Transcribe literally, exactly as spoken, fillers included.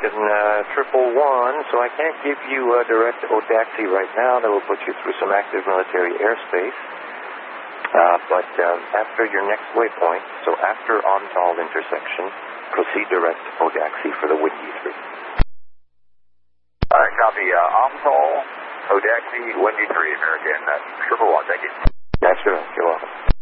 American uh, triple one, so I can't give you uh, direct Odaxi right now. That will put you through some active military airspace. Uh, but uh, after your next waypoint, so after Ontal intersection, proceed direct Odaxi for the Windy three. All right, copy. Uh, Ontal, Odaxi, Windy three, American uh, triple one. Thank you. That's right. You're welcome.